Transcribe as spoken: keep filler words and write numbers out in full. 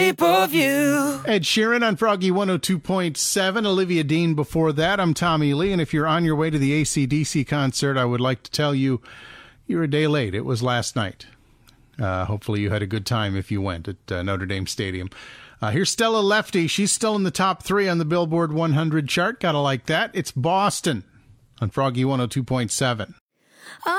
shape of you. Ed Sheeran on Froggy one oh two point seven. Olivia Dean before that. I'm Tommy Lee, and if you're on your way to the A C D C concert, I would like to tell you you're a day late. It was last night. Uh, hopefully you had a good time if you went at uh, Notre Dame Stadium. Uh, here's Stella Lefty. She's still in the top three on the Billboard one hundred chart. Gotta like that. It's Boston on Froggy one oh two point seven.